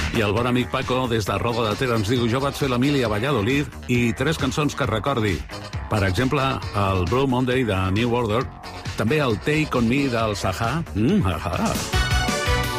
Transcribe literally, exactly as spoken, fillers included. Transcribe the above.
I el bon amic Paco, des de Roda de Ter, ens diu: jo vaig fer la mili a Valladolid i tres cançons que recordi. Per exemple, el Blue Monday de New Order, també el Take On Me del Sahá. Mm, ah, ah.